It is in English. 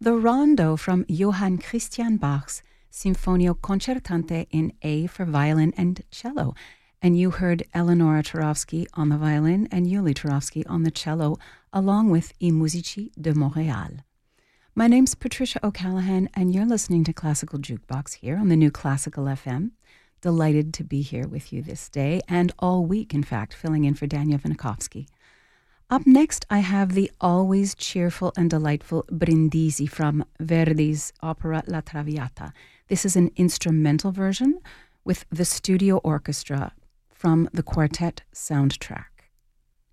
the Rondo from Johann Christian Bach's Sinfonio Concertante in A for violin and cello. And you heard Eleonora Turovsky on the violin and Yuli Turovsky on the cello, along with I Musici de Montréal. My name's Patricia O'Callaghan, and you're listening to Classical Jukebox here on the new Classical FM. Delighted to be here with you this day, and all week, in fact, filling in for Daniel Vinakovsky. Up next, I have the always cheerful and delightful Brindisi from Verdi's opera La Traviata. This is an instrumental version with the studio orchestra from the quartet soundtrack.